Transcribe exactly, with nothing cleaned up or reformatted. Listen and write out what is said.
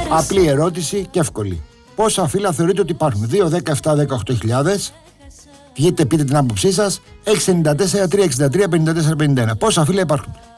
Απλή ερώτηση και εύκολη. Πόσα φύλλα θεωρείτε ότι υπάρχουν? δύο, δέκα, επτά, δεκαοκτώ χιλιάδες. Βγείτε, πείτε την άποψή σας. έξι εννιά τέσσερα τριακόσια εξήντα τρία πενήντα τέσσερα πενήντα ένα. Πόσα φύλλα υπάρχουν?